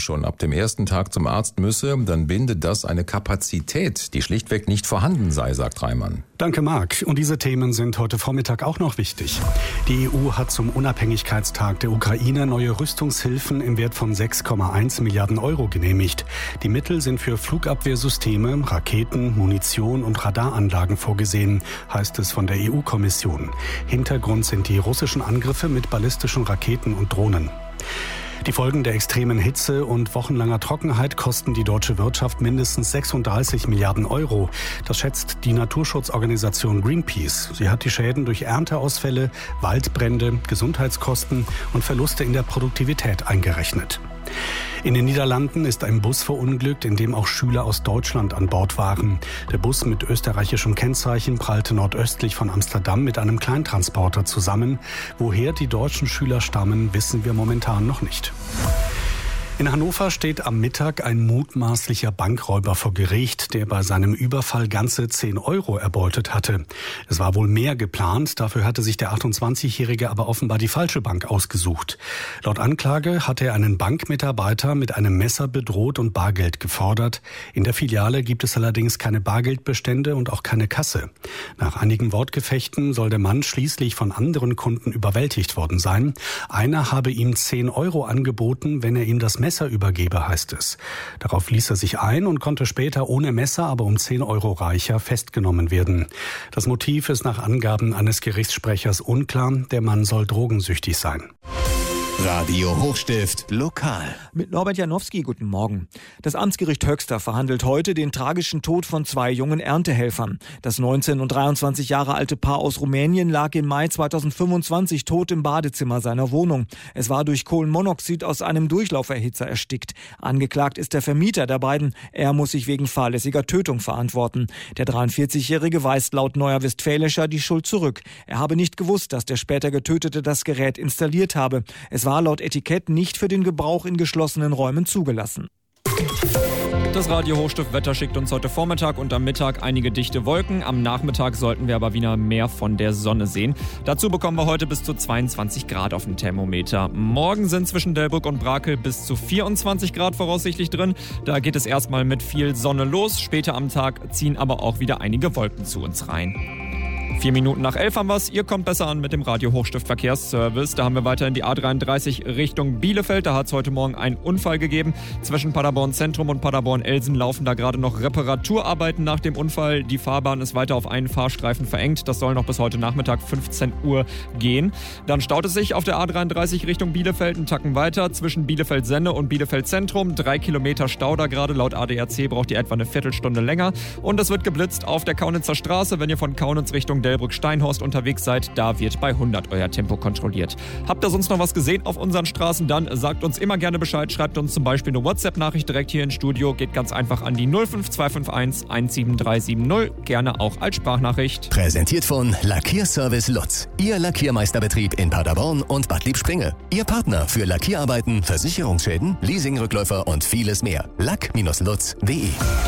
schon ab dem ersten Tag zum Arzt müsse, dann binde das eine Kapazität, die schlichtweg nicht vorhanden sei, sagt Reimann. Danke, Marc. Und diese Themen sind heute Vormittag auch noch wichtig. Die EU hat zum Unabhängigkeitstag der Ukraine neue Rüstungshilfen im Wert von 6,1 Milliarden Euro genehmigt. Die Mittel sind für Flugabwehrsysteme, Raketen, Munition und Radaranlagen vorgesehen, heißt es von der EU-Kommission. Hintergrund sind die russischen Angriffe mit ballistischen Raketen und Drohnen. Die Folgen der extremen Hitze und wochenlanger Trockenheit kosten die deutsche Wirtschaft mindestens 36 Milliarden Euro. Das schätzt die Naturschutzorganisation Greenpeace. Sie hat die Schäden durch Ernteausfälle, Waldbrände, Gesundheitskosten und Verluste in der Produktivität eingerechnet. In den Niederlanden ist ein Bus verunglückt, in dem auch Schüler aus Deutschland an Bord waren. Der Bus mit österreichischem Kennzeichen prallte nordöstlich von Amsterdam mit einem Kleintransporter zusammen. Woher die deutschen Schüler stammen, wissen wir momentan noch nicht. In Hannover steht am Mittag ein mutmaßlicher Bankräuber vor Gericht, der bei seinem Überfall ganze 10 Euro erbeutet hatte. Es war wohl mehr geplant, dafür hatte sich der 28-Jährige aber offenbar die falsche Bank ausgesucht. Laut Anklage hatte er einen Bankmitarbeiter mit einem Messer bedroht und Bargeld gefordert. In der Filiale gibt es allerdings keine Bargeldbestände und auch keine Kasse. Nach einigen Wortgefechten soll der Mann schließlich von anderen Kunden überwältigt worden sein. Einer habe ihm 10 Euro angeboten, wenn er ihm das Messer übergebe, heißt es. Darauf ließ er sich ein und konnte später ohne Messer, aber um 10 Euro reicher, festgenommen werden. Das Motiv ist nach Angaben eines Gerichtssprechers unklar. Der Mann soll drogensüchtig sein. Radio Hochstift lokal. Mit Norbert Janowski, guten Morgen. Das Amtsgericht Höxter verhandelt heute den tragischen Tod von 2 jungen Erntehelfern. Das 19 und 23 Jahre alte Paar aus Rumänien lag im Mai 2025 tot im Badezimmer seiner Wohnung. Es war durch Kohlenmonoxid aus einem Durchlauferhitzer erstickt. Angeklagt ist der Vermieter der beiden. Er muss sich wegen fahrlässiger Tötung verantworten. Der 43-Jährige weist laut Neuer Westfälischer die Schuld zurück. Er habe nicht gewusst, dass der später Getötete das Gerät installiert habe. Es war laut Etikett nicht für den Gebrauch in geschlossenen Räumen zugelassen. Das Radio Hochstift-Wetter schickt uns heute Vormittag und am Mittag einige dichte Wolken. Am Nachmittag sollten wir aber wieder mehr von der Sonne sehen. Dazu bekommen wir heute bis zu 22 Grad auf dem Thermometer. Morgen sind zwischen Delbrück und Brakel bis zu 24 Grad voraussichtlich drin. Da geht es erstmal mit viel Sonne los. Später am Tag ziehen aber auch wieder einige Wolken zu uns rein. 4 Minuten nach 11 haben wir's. Ihr kommt besser an mit dem Radio Hochstift Verkehrsservice. Da haben wir weiterhin die A33 Richtung Bielefeld. Da hat es heute Morgen einen Unfall gegeben. Zwischen Paderborn Zentrum und Paderborn-Elsen laufen da gerade noch Reparaturarbeiten nach dem Unfall. Die Fahrbahn ist weiter auf einen Fahrstreifen verengt. Das soll noch bis heute Nachmittag 15 Uhr gehen. Dann staut es sich auf der A33 Richtung Bielefeld einen Tacken weiter. Zwischen Bielefeld-Senne und Bielefeld-Zentrum. 3 Kilometer Stau da gerade. Laut ADAC braucht ihr etwa eine Viertelstunde länger. Und es wird geblitzt auf der Kaunitzer Straße. Wenn ihr von Kaunitz Richtung Delbrück-Steinhorst unterwegs seid, da wird bei 100 euer Tempo kontrolliert. Habt ihr sonst noch was gesehen auf unseren Straßen, dann sagt uns immer gerne Bescheid. Schreibt uns zum Beispiel eine WhatsApp-Nachricht direkt hier ins Studio. Geht ganz einfach an die 05251 17370. Gerne auch als Sprachnachricht. Präsentiert von Lackierservice Lutz. Ihr Lackiermeisterbetrieb in Paderborn und Bad Liebspringe. Ihr Partner für Lackierarbeiten, Versicherungsschäden, Leasingrückläufer und vieles mehr. lack-lutz.de.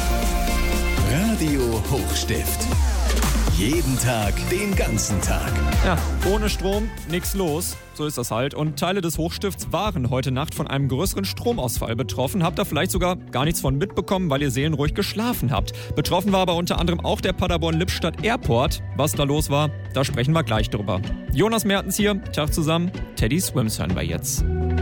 Radio Hochstift. Jeden Tag, den ganzen Tag. Ja, ohne Strom, nix los. So ist das halt. Und Teile des Hochstifts waren heute Nacht von einem größeren Stromausfall betroffen. Habt ihr vielleicht sogar gar nichts von mitbekommen, weil ihr seelenruhig geschlafen habt. Betroffen war aber unter anderem auch der Paderborn-Lippstadt Airport. Was da los war, da sprechen wir gleich drüber. Jonas Mertens hier, Tag zusammen. Teddy Swims hören wir jetzt.